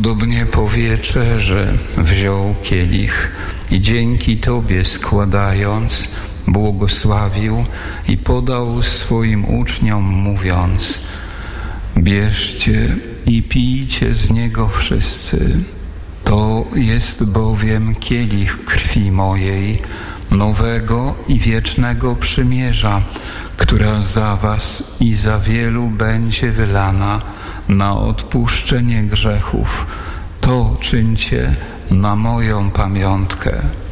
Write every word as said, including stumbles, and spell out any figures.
Podobnie po wieczerze wziął kielich i dzięki Tobie składając, błogosławił i podał swoim uczniom, mówiąc: bierzcie i pijcie z niego wszyscy. To jest bowiem kielich krwi mojej, nowego i wiecznego przymierza, która za was i za wielu będzie wylana na odpuszczenie grzechów. To czyńcie na moją pamiątkę.